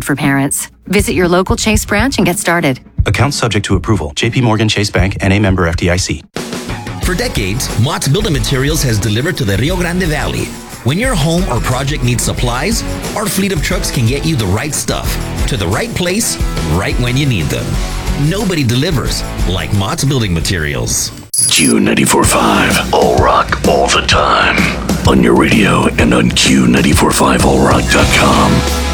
for parents. Visit your local Chase branch and get started. Account subject to approval. JP Morgan Chase Bank, N.A. member FDIC. For decades, Mott's Building Materials has delivered to the Rio Grande Valley. When your home or project needs supplies, our fleet of trucks can get you the right stuff to the right place, right when you need them. Nobody delivers like Mott's Building Materials. Q94.5, All Rock all the time. On your radio and on Q945allrock.com.